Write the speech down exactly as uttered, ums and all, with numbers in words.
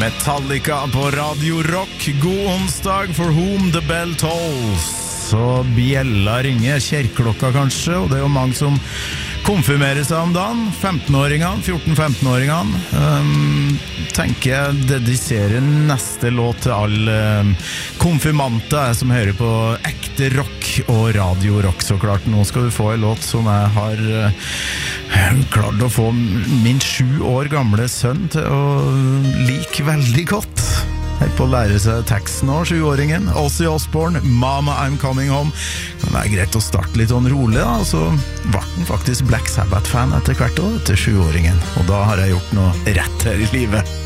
Metallica på Radio Rock. God onsdag, for whom the bell tolls. Så bjella ringer, kjerklokka kanskje, og det er jo mange som konfirmerer seg om dagen. femtenåringene, fjorten-femtenåringene. Um, tenker jeg dediserer neste låt til alle um, konfirmanter som hører på ekte rock og Radio Rock, så klart. Nå skal du få en låt som jeg har uh, klart å få min sju år gamle sønn til å like veldig godt. Her på å lære seg teksten nå, sjuåringen. Ozzy Osbourne, Mama I'm Coming Home. Det er greit å starte litt sånn rolig da, og så var den faktisk Black Sabbath-fan etter hvert år til sjuåringen. Og da har jeg gjort noe rett her i livet.